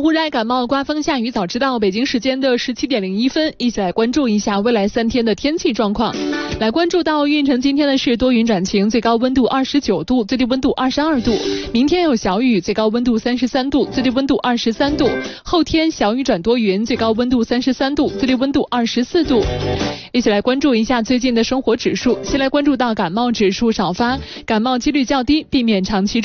雾霾、感冒、刮风、下雨早知道。北京时间的17点01分，一起来关注一下未来3天的天气状况。来关注到运城今天的是多云转晴，最高温度29度，最低温度22度。明天有小雨，最高温度33度，最低温度23度。后天小雨转多云，最高温度33度，最低温度24度。一起来关注一下最近的生活指数。先来关注到感冒指数少发，感冒几率较低，避免长期